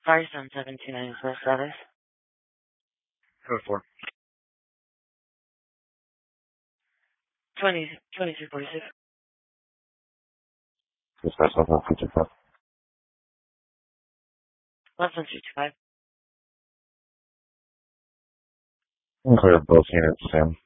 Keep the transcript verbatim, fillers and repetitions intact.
Firestone seven two nine four status. Code four. Twenty twenty two forty six. Dispatch level feature five. Less than two two five. Clear both units, Sam.